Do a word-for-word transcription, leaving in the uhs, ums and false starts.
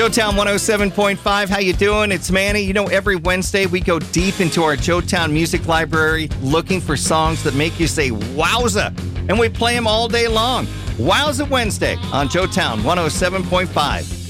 Joetown one oh seven point five, how you doing? It's Manny. You know, every Wednesday we go deep into our Joetown music library looking for songs that make you say, wowza, and we play them all day long. Wowza Wednesday on Joetown one oh seven point five.